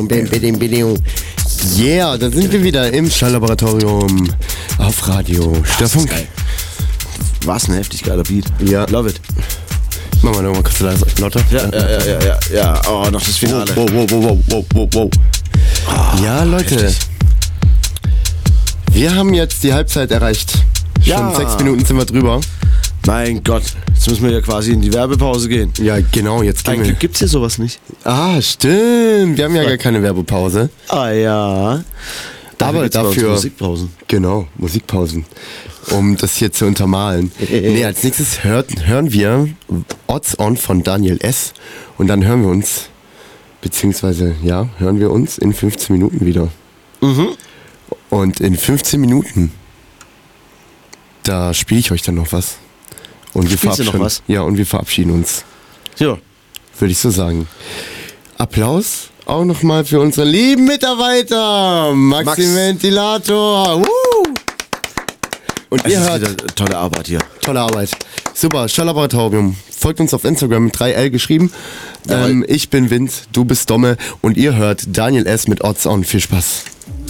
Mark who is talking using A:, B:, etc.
A: Yeah, da sind wir wieder im Schalllaboratorium auf Radio Störfunk.
B: Was ein heftig geiler Beat.
A: Ja.
B: Love it.
A: Machen wir nochmal kurz leiser. Lauter?
B: Ja. Oh, noch das Finale.
A: Wow. Ja, Leute.
B: Heftig.
A: Wir haben jetzt die Halbzeit erreicht. Schon 6 Minuten sind wir drüber.
B: Mein Gott, jetzt müssen wir ja quasi in die Werbepause gehen.
A: Ja, genau, jetzt gehen wir.
B: Eigentlich gibt's hier sowas nicht.
A: Ah, stimmt. Wir haben ja gar keine Werbepause.
B: Ah ja.
A: Aber
B: gibt's bei uns
A: dafür
B: Musikpausen.
A: Genau, Musikpausen. Um das hier zu untermalen. Nee, als nächstes hören wir Odds On von Daniel S. Und dann hören wir uns, hören wir uns in 15 Minuten wieder.
B: Mhm.
A: Und in 15 Minuten, da spiele ich euch dann noch was. Und wir
B: Spielst du noch was?
A: Ja, und wir verabschieden uns.
B: Ja.
A: Würde ich so sagen. Applaus auch nochmal für unsere lieben Mitarbeiter. Maxim Ventilator. Und ihr hört,
B: wieder tolle Arbeit hier.
A: tolle Arbeit. Super, Schalllaboratorium. Folgt uns auf Instagram mit 3L geschrieben. Ich bin Vince, du bist Domme und ihr hört Daniel S. mit Odds On. Viel Spaß.